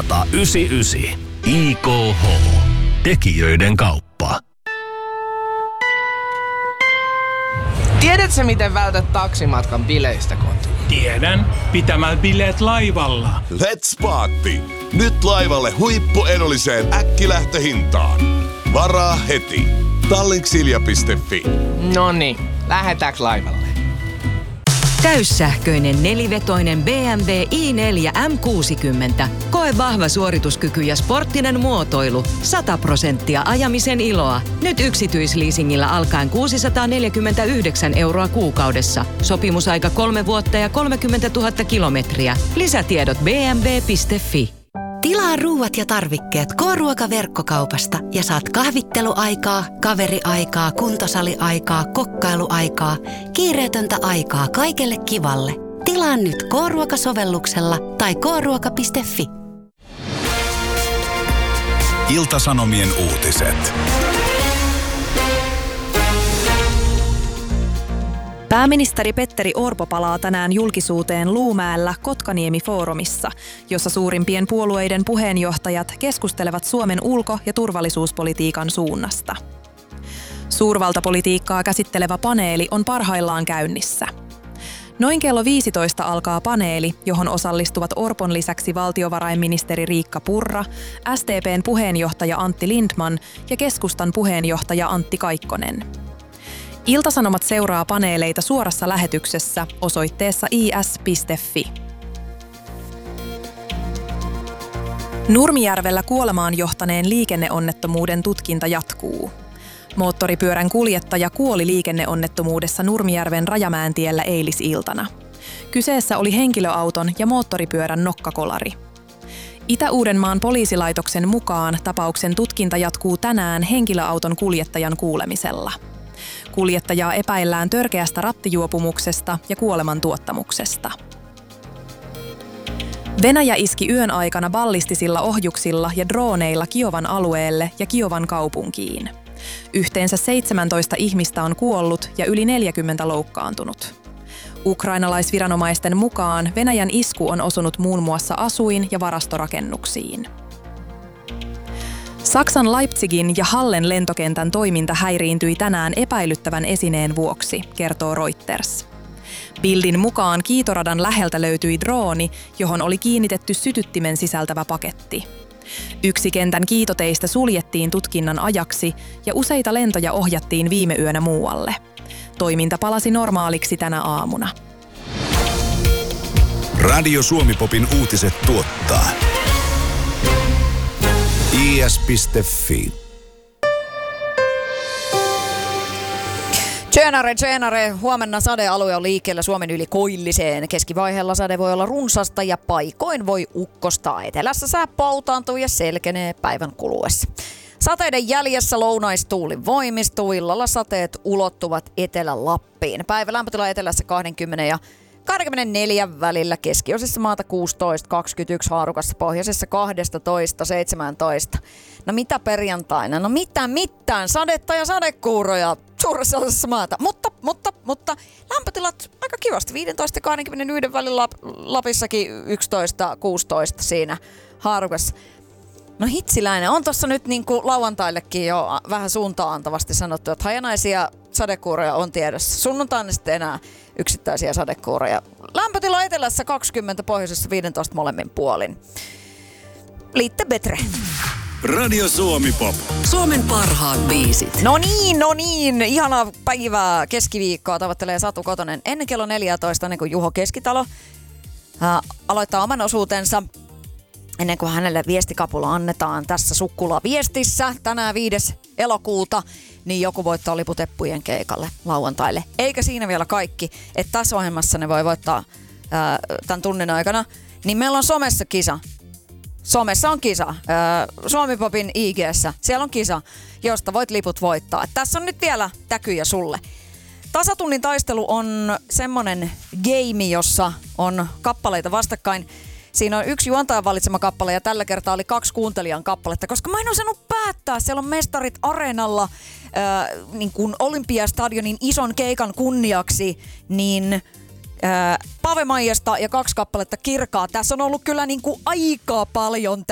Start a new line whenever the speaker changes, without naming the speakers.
199. IKH. Tekijöiden kauppa.
Tiedätkö, miten vältät taksimatkan bileistä kotiin?
Tiedän. Pitämällä bileet laivalla.
Let's party! Nyt laivalle huippuedulliseen äkkilähtöhintaan. Varaa heti. Tallinksilja.fi.
Noniin, lähetäänkö laivalle?
Täyssähköinen nelivetoinen BMW i4 M60. Koe vahva suorituskyky ja sporttinen muotoilu. 100% ajamisen iloa. Nyt yksityisleasingillä alkaen 649 € kuukaudessa. Sopimusaika 3 vuotta ja 30 000 kilometriä. Lisätiedot bmw.fi.
Tilaa ruuat ja tarvikkeet K-ruokaverkkokaupasta ja saat kahvitteluaikaa, kaveriaikaa, kuntosaliaikaa, kokkailuaikaa, kiireetöntä aikaa kaikelle kivalle. Tilaa nyt K-ruokasovelluksella tai kruoka.fi.
Ilta-Sanomien uutiset.
Pääministeri Petteri Orpo palaa tänään julkisuuteen Luumäellä Kotkaniemi-foorumissa, jossa suurimpien puolueiden puheenjohtajat keskustelevat Suomen ulko- ja turvallisuuspolitiikan suunnasta. Suurvaltapolitiikkaa käsittelevä paneeli on parhaillaan käynnissä. Noin kello 15 alkaa paneeli, johon osallistuvat Orpon lisäksi valtiovarainministeri Riikka Purra, SDP:n puheenjohtaja Antti Lindman ja keskustan puheenjohtaja Antti Kaikkonen. Ilta-Sanomat seuraa paneeleita suorassa lähetyksessä osoitteessa is.fi. Nurmijärvellä kuolemaan johtaneen liikenneonnettomuuden tutkinta jatkuu. Moottoripyörän kuljettaja kuoli liikenneonnettomuudessa Nurmijärven Rajamäentiellä eilisiltana. Kyseessä oli henkilöauton ja moottoripyörän nokkakolari. Itä-Uudenmaan poliisilaitoksen mukaan tapauksen tutkinta jatkuu tänään henkilöauton kuljettajan kuulemisella. Kuljettajaa epäillään törkeästä rattijuopumuksesta ja kuolemantuottamuksesta. Venäjä iski yön aikana ballistisilla ohjuksilla ja drooneilla Kiovan alueelle ja Kiovan kaupunkiin. Yhteensä 17 ihmistä on kuollut ja yli 40 loukkaantunut. Ukrainalaisviranomaisten mukaan Venäjän isku on osunut muun muassa asuin- ja varastorakennuksiin. Saksan Leipzigin ja Hallen lentokentän toiminta häiriintyi tänään epäilyttävän esineen vuoksi, kertoo Reuters. Bildin mukaan kiitoradan läheltä löytyi drooni, johon oli kiinnitetty sytyttimen sisältävä paketti. Yksi kentän kiitoteistä suljettiin tutkinnan ajaksi ja useita lentoja ohjattiin viime yönä muualle. Toiminta palasi normaaliksi tänä aamuna.
Radio Suomi-popin uutiset tuottaa is.fi.
Tjänare, huomenna sadealue on liikkeellä Suomen yli koilliseen. Keskivaiheella sade voi olla runsasta ja paikoin voi ukkostaa. Etelässä sää poutaantuu ja selkenee päivän kuluessa. Sateiden jäljessä lounaistuuli voimistuu, illalla sateet ulottuvat Etelä-Lappiin. Päivälämpötila etelässä 20 ja 24 välillä, keskiosissa maata 16-21, haarukassa pohjoisessa 12-17. No mitä perjantaina? No mitään, sadetta ja sadekuuroja suuressa osassa maata. Mutta lämpötilat aika kivasti, 15 ja 21 välillä, Lapissakin 11-16 siinä haarukassa. No hitsiläinen, on tossa nyt niinku lauantaillekin jo vähän suuntaan antavasti sanottu, että hajanaisia sadekuuroja on tiedossa. Sunnuntaina sitten enää yksittäisiä sadekuuroja. Lämpötila etelässä 20, pohjoisessa 15 molemmin puolin. Liitte betre.
Radio Suomi Pop.
Suomen parhaat biisit.
No niin. Ihanaa päivää keskiviikkoa tavoittelee Satu Kotonen ennen kello 14, ennen kuin Juho Keskitalo aloittaa oman osuutensa. Ennen kuin hänelle viestikapula annetaan tässä Sukkula-viestissä tänään 5. elokuuta, niin joku voittaa liputeppujen keikalle lauantaille. Eikä siinä vielä kaikki, että tässä ohjelmassa ne voi voittaa tämän tunnin aikana. Niin meillä on somessa kisa. Somessa on kisa. Suomi-popin IG:ssä. Siellä on kisa, josta voit liput voittaa. Tässä on nyt vielä täkyjä sulle. Tasatunnin taistelu on semmonen game, jossa on kappaleita vastakkain. Siinä on yksi juontajan valitsema kappale ja tällä kertaa oli 2 kuuntelijan kappaletta, koska mä en osannut päättää. Siellä on Mestarit Areenalla niin kuin Olympiastadionin ison keikan kunniaksi, niin Pave Maijasta ja 2 kappaletta Kirkaa. Tässä on ollut kyllä niin kuin aika paljon